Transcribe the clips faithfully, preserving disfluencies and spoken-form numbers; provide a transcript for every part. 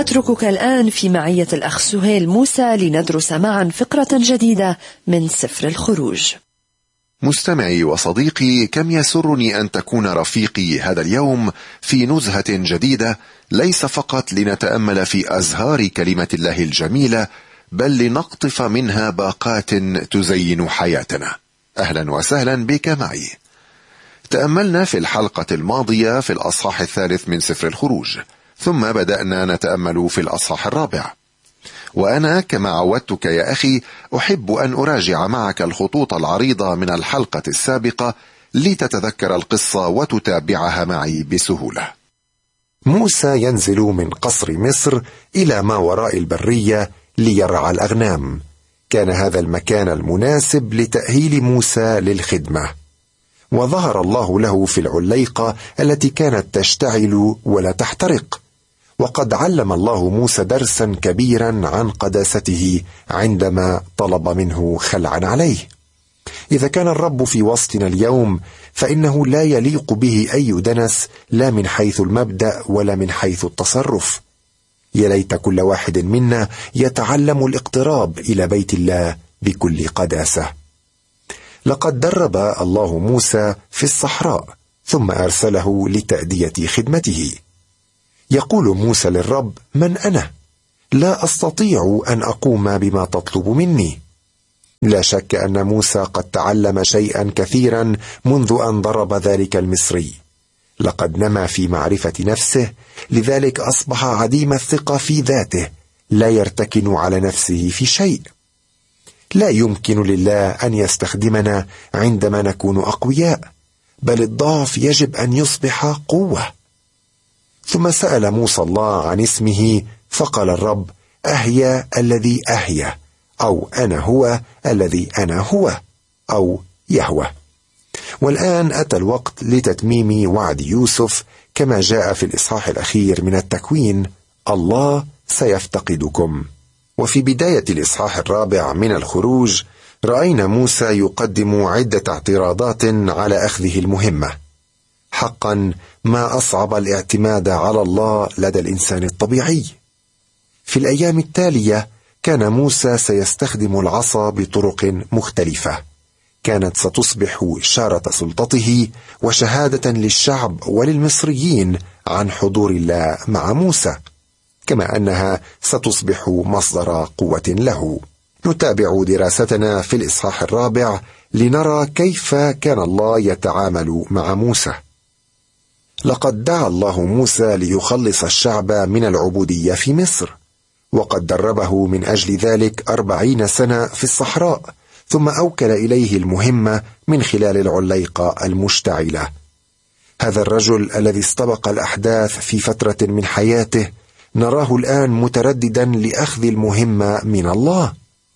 أتركك الآن في معية الأخ سهيل موسى لندرس معا فقرة جديدة من سفر الخروج. مستمعي وصديقي، كم يسرني أن تكون رفيقي هذا اليوم في نزهة جديدة، ليس فقط لنتأمل في أزهار كلمة الله الجميلة، بل لنقطف منها باقات تزين حياتنا. أهلا وسهلا بك معي. تأملنا في الحلقة الماضية في الأصحاح الثالث من سفر الخروج، ثم بدأنا نتأمل في الأصحاح الرابع. وأنا كما عودتك يا أخي أحب أن أراجع معك الخطوط العريضة من الحلقة السابقة لتتذكر القصة وتتابعها معي بسهولة. موسى ينزل من قصر مصر إلى ما وراء البرية ليرعى الأغنام. كان هذا المكان المناسب لتأهيل موسى للخدمة، وظهر الله له في العليقة التي كانت تشتعل ولا تحترق. وقد علم الله موسى درسا كبيرا عن قداسته عندما طلب منه خلعا عليه. إذا كان الرب في وسطنا اليوم فإنه لا يليق به أي دنس، لا من حيث المبدأ ولا من حيث التصرف. يا ليت كل واحد منا يتعلم الاقتراب إلى بيت الله بكل قداسة. لقد درب الله موسى في الصحراء ثم أرسله لتأدية خدمته. يقول موسى للرب: من أنا؟ لا أستطيع أن أقوم بما تطلب مني. لا شك أن موسى قد تعلم شيئا كثيرا منذ أن ضرب ذلك المصري. لقد نما في معرفة نفسه، لذلك أصبح عديم الثقة في ذاته، لا يرتكن على نفسه في شيء. لا يمكن لله أن يستخدمنا عندما نكون أقوياء، بل الضعف يجب أن يصبح قوة. ثم سأل موسى الله عن اسمه، فقال الرب: أهيا الذي أهيا، أو أنا هو الذي أنا هو، أو يهوه. والآن أتى الوقت لتتميم وعد يوسف كما جاء في الإصحاح الأخير من التكوين: الله سيفتقدكم. وفي بداية الإصحاح الرابع من الخروج رأينا موسى يقدم عدة اعتراضات على أخذه المهمة. حقا ما أصعب الاعتماد على الله لدى الإنسان الطبيعي. في الأيام التالية كان موسى سيستخدم العصا بطرق مختلفة، كانت ستصبح إشارة سلطته وشهادة للشعب وللمصريين عن حضور الله مع موسى، كما أنها ستصبح مصدر قوة له. نتابع دراستنا في الإصحاح الرابع لنرى كيف كان الله يتعامل مع موسى. لقد دعا الله موسى ليخلص الشعب من العبودية في مصر، وقد دربه من أجل ذلك أربعين سنة في الصحراء، ثم أوكل إليه المهمة من خلال العليقة المشتعلة. هذا الرجل الذي استبق الأحداث في فترة من حياته نراه الآن مترددا لأخذ المهمة من الله.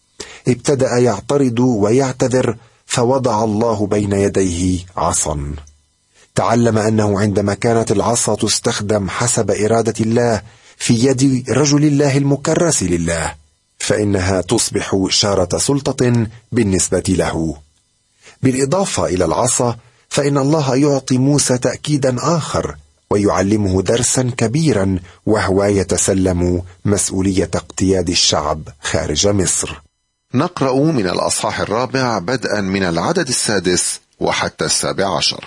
ابتدأ يعترض ويعتذر، فوضع الله بين يديه عصا. تعلم أنه عندما كانت العصا تستخدم حسب إرادة الله في يد رجل الله المكرس لله، فإنها تصبح إشارة سلطة بالنسبة له. بالإضافة إلى العصا، فإن الله يعطي موسى تأكيدا آخر ويعلمه درسا كبيرا، وهو يتسلم مسؤولية اقتياد الشعب خارج مصر. نقرأ من الأصحاح الرابع بدءا من العدد السادس وحتى السابع عشر.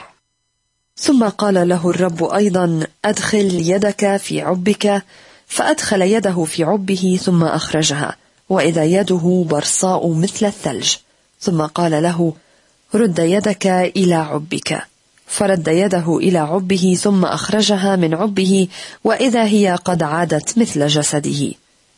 ثم قال له الرب أيضا: أدخل يدك في عبك. فأدخل يده في عبه ثم أخرجها، وإذا يده برصاء مثل الثلج. ثم قال له: رد يدك إلى عبك. فرد يده إلى عبه ثم أخرجها من عبه، وإذا هي قد عادت مثل جسده.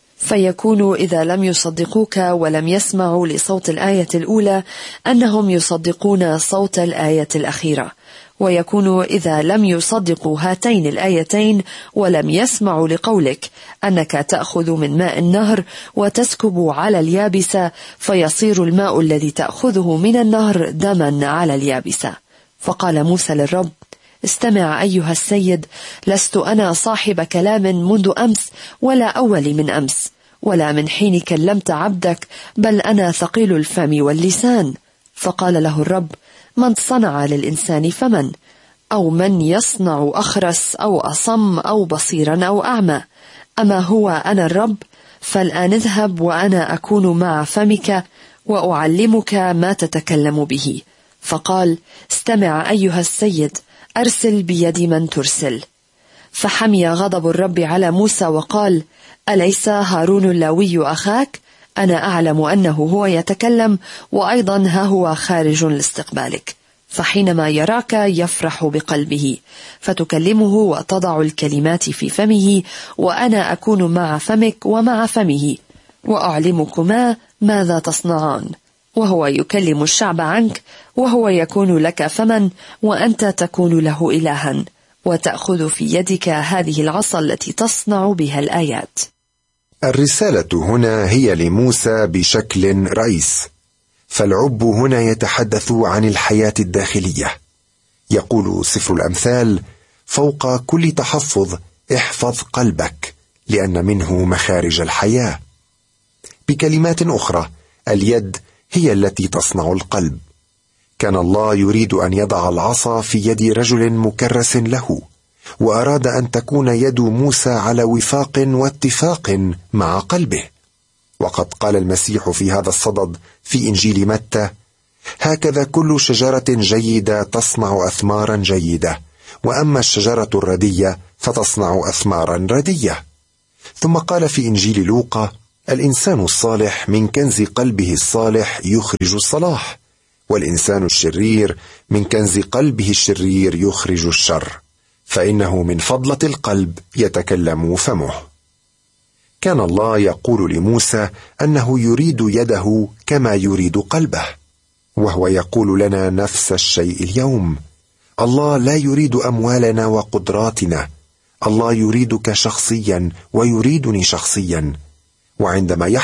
فيكون إذا لم يصدقوك ولم يسمعوا لصوت الآية الأولى أنهم يصدقون صوت الآية الأخيرة، ويكون إذا لم يصدقوا هاتين الآيتين ولم يسمعوا لقولك أنك تأخذ من ماء النهر وتسكب على اليابسة، فيصير الماء الذي تأخذه من النهر دما على اليابسة. فقال موسى للرب: استمع أيها السيد، لست أنا صاحب كلام منذ أمس ولا أول من أمس ولا من حين كلمت عبدك، بل أنا ثقيل الفم واللسان. فقال له الرب: من صنع للإنسان فمن؟ أو من يصنع أخرس أو أصم أو بصيرا أو أعمى؟ أما هو أنا الرب، فالآن اذهب وأنا أكون مع فمك وأعلمك ما تتكلم به. فقال: استمع أيها السيد، أرسل بيد من ترسل. فحمي غضب الرب على موسى وقال: أليس هارون اللاوي أخاك؟ أنا أعلم أنه هو يتكلم، وأيضا ها هو خارج لاستقبالك، فحينما يراك يفرح بقلبه، فتكلمه وتضع الكلمات في فمه، وأنا أكون مع فمك ومع فمه، وأعلمكما ماذا تصنعان. وهو يكلم الشعب عنك، وهو يكون لك فما، وأنت تكون له إلها، وتأخذ في يدك هذه العصا التي تصنع بها الآيات. الرسالة هنا هي لموسى بشكل رئيس، فالعب هنا يتحدث عن الحياة الداخلية. يقول سفر الأمثال: فوق كل تحفظ احفظ قلبك، لأن منه مخارج الحياة. بكلمات أخرى، اليد هي التي تصنع القلب. كان الله يريد أن يضع العصا في يد رجل مكرس له، وأراد أن تكون يد موسى على وفاق واتفاق مع قلبه. وقد قال المسيح في هذا الصدد في إنجيل متى: هكذا كل شجرة جيدة تصنع أثمارا جيدة، وأما الشجرة الردية فتصنع أثمارا ردية. ثم قال في إنجيل لوقا: الإنسان الصالح من كنز قلبه الصالح يخرج الصلاح، والإنسان الشرير من كنز قلبه الشرير يخرج الشر، فإنه من فضلة القلب يتكلم فمه. كان الله يقول لموسى أنه يريد يده كما يريد قلبه، وهو يقول لنا نفس الشيء اليوم. الله لا يريد أموالنا وقدراتنا، الله يريدك شخصيا ويريدني شخصيا. وعندما